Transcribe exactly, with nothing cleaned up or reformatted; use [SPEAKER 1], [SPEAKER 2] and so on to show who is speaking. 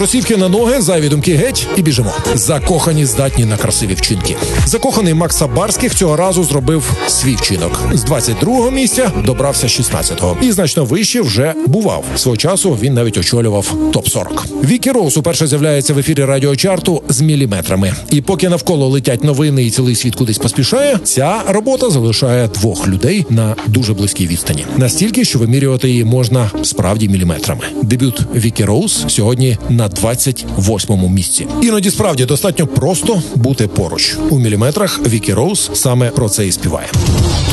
[SPEAKER 1] Кросівки на ноги, зайві думки геть і біжимо. Закохані здатні на красиві вчинки. Закоханий Макс Сабарських цього разу зробив свій вчинок. З двадцять другого місця добрався шістнадцятого. І значно вище вже бував. Свого часу він навіть очолював топ сорок. Вікі Роуз уперше з'являється в ефірі радіочарту з міліметрами. І поки навколо летять новини і цілий світ кудись поспішає, ця робота залишає двох людей на дуже близькій відстані. Настільки, що вимірювати її можна справді міліметрами. Дебют Вікі Роуз сьогодні на двадцять восьмому місці. Іноді справді достатньо просто бути поруч. У міліметрах Вікі Роуз саме про це і співає.